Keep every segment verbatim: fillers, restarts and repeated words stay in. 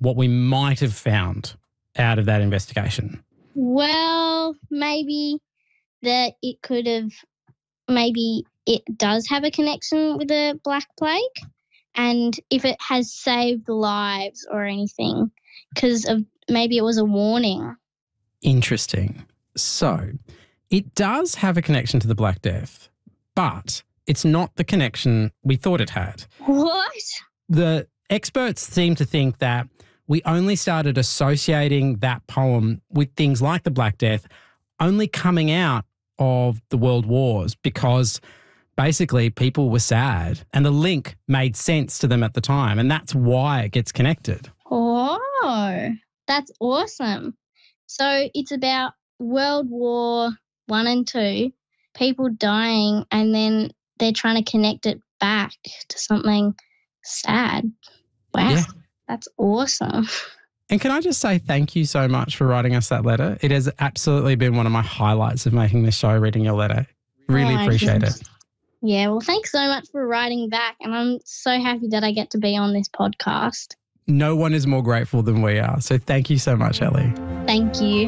what we might have found out of that investigation? Well, maybe that it could have, maybe it does have a connection with the Black Plague, and if it has saved lives or anything, because of maybe it was a warning. Interesting. So it does have a connection to the Black Death, but it's not the connection we thought it had. What? The experts seem to think that we only started associating that poem with things like the Black Death only coming out of the World Wars because basically people were sad and the link made sense to them at the time, and that's why it gets connected. Oh, that's awesome. So it's about World War One and Two, people dying, and then they're trying to connect it back to something sad. Wow, Yeah. That's awesome. And can I just say thank you so much for writing us that letter? It has absolutely been one of my highlights of making this show, reading your letter. Really Oh, appreciate yes. it. Yeah, well, thanks so much for writing back, and I'm so happy that I get to be on this podcast. No one is more grateful than we are. So thank you so much, Ellie. Thank you.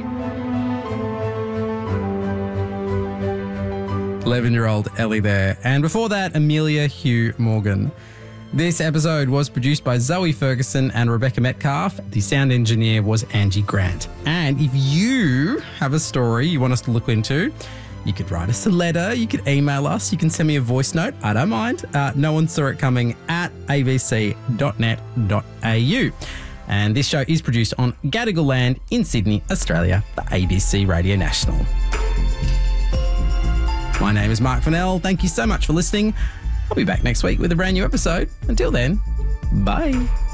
eleven-year-old Ellie there. And before that, Amelia Hugh Morgan. This episode was produced by Zoe Ferguson and Rebecca Metcalf. The sound engineer was Angie Grant. And if you have a story you want us to look into, you could write us a letter, you could email us, you can send me a voice note. I don't mind. Uh, no one saw it coming at a b c dot net dot a u. And this show is produced on Gadigal land in Sydney, Australia, for A B C Radio National. My name is Mark Fennell. Thank you so much for listening. I'll be back next week with a brand new episode. Until then, bye.